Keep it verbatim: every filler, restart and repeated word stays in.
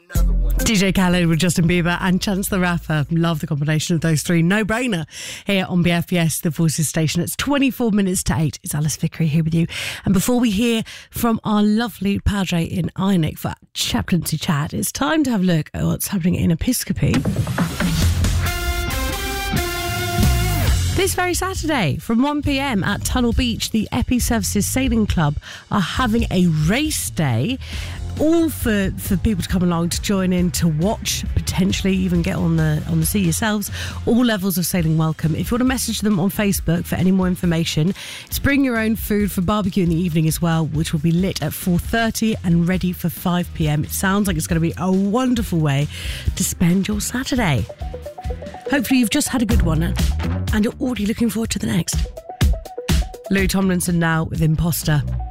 D J Khaled with Justin Bieber and Chance the Rapper. Love the combination of those three. No brainer here on B F B S, the Voices Station. It's twenty-four minutes to eight. It's Alice Vickery here with you. And before we hear from our lovely Padre in Einik for chaplaincy chat, it's time to have a look at what's happening in Episcopi. This very Saturday from one p.m. at Tunnel Beach, the Epi Services Sailing Club are having a race day, all for, for people to come along to join in, to watch, potentially even get on the on the sea yourselves. All levels of sailing welcome. If you want to message them on Facebook for any more information, it's bring your own food for barbecue in the evening as well, which will be lit at four thirty and ready for five p.m. It sounds like it's going to be a wonderful way to spend your Saturday. Hopefully you've just had a good one and you're already looking forward to the next. Louis Tomlinson now with Imposter.